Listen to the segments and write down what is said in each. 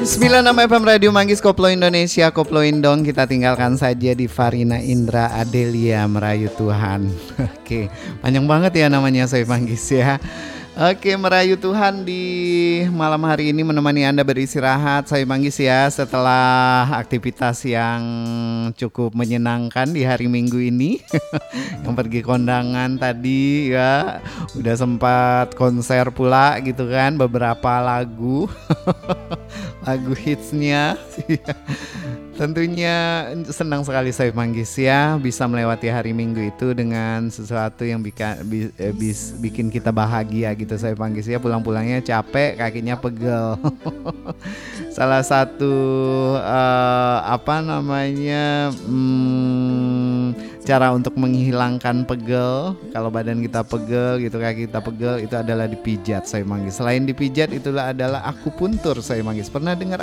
96 FM Radio Manggis Koplo Indonesia, Koplo Indong. Kita tinggalkan saja di Farina Indra Adelia Merayu Tuhan. Oke, panjang banget ya namanya saya Manggis ya. Oke, merayu Tuhan di malam hari ini menemani Anda beristirahat. Saya Manggis ya, setelah aktivitas yang cukup menyenangkan di hari Minggu ini. Yang pergi kondangan tadi ya, udah sempat konser pula gitu kan, beberapa lagu. Lagu hitsnya. Tentunya senang sekali saya Manggis ya bisa melewati hari Minggu itu dengan sesuatu yang bikin kita bahagia gitu saya Manggis ya. Pulang-pulangnya capek, kakinya pegel. Salah satu cara untuk menghilangkan pegel, kalau badan kita pegel gitu, kaki kita pegel, itu adalah dipijat saya Manggis. Selain dipijat itulah adalah akupuntur saya Manggis. Pernah dengar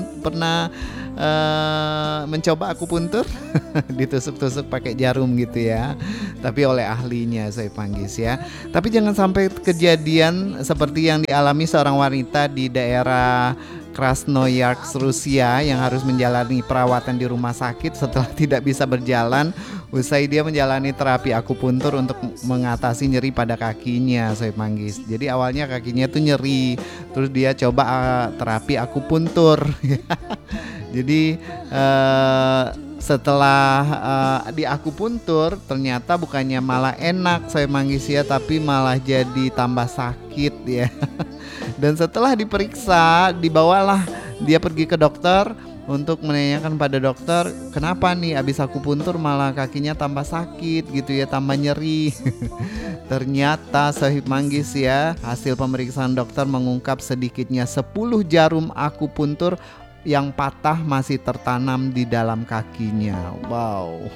mencoba akupuntur? Ditusuk-tusuk pakai jarum gitu ya, tapi oleh ahlinya saya Manggis ya. Tapi jangan sampai kejadian seperti yang dialami seorang wanita di daerah Krasnoyarsk, Rusia, yang harus menjalani perawatan di rumah sakit setelah tidak bisa berjalan usai dia menjalani terapi akupuntur untuk mengatasi nyeri pada kakinya saya Manggis. Jadi awalnya kakinya tuh nyeri, terus dia coba terapi akupuntur. Jadi setelah di akupuntur ternyata bukannya malah enak saya Manggis ya, tapi malah jadi tambah sakit ya. Dan setelah diperiksa, dibawalah dia pergi ke dokter untuk menanyakan pada dokter, kenapa nih abis akupuntur malah kakinya tambah sakit gitu ya, tambah nyeri. Ternyata Sahib Manggis ya, hasil pemeriksaan dokter mengungkap sedikitnya 10 jarum akupuntur yang patah masih tertanam di dalam kakinya. Wow.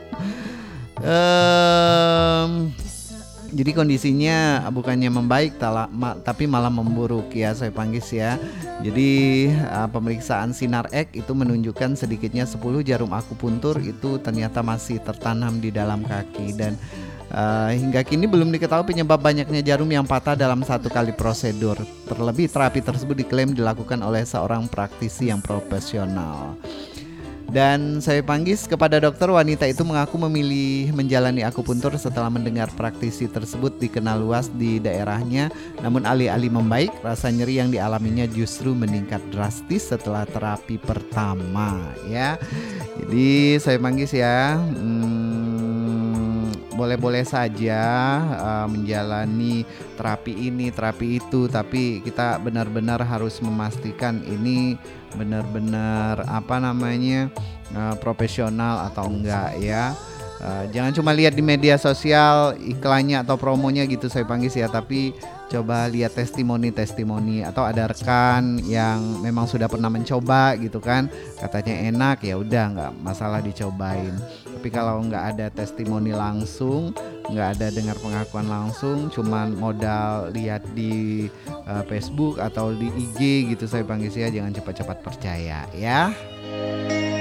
Jadi kondisinya bukannya membaik tapi malah memburuk ya saya Manggis ya. Jadi pemeriksaan sinar X itu menunjukkan sedikitnya 10 jarum akupuntur itu ternyata masih tertanam di dalam kaki. Dan hingga kini belum diketahui penyebab banyaknya jarum yang patah dalam satu kali prosedur. Terlebih terapi tersebut diklaim dilakukan oleh seorang praktisi yang profesional. Dan saya Manggis, kepada dokter, wanita itu mengaku memilih menjalani akupuntur setelah mendengar praktisi tersebut dikenal luas di daerahnya. Namun alih-alih membaik, rasa nyeri yang dialaminya justru meningkat drastis setelah terapi pertama ya. Jadi saya Manggis ya, boleh-boleh saja menjalani terapi ini, terapi itu, tapi kita benar-benar harus memastikan ini benar-benar profesional atau enggak ya. Jangan cuma lihat di media sosial iklannya atau promonya gitu saya Manggis ya, tapi coba lihat testimoni atau ada rekan yang memang sudah pernah mencoba gitu kan, katanya enak, ya udah nggak masalah dicobain. Tapi kalau nggak ada testimoni langsung, nggak ada dengar pengakuan langsung, cuman modal lihat di Facebook atau di IG gitu saya Manggis ya, jangan cepat-cepat percaya ya.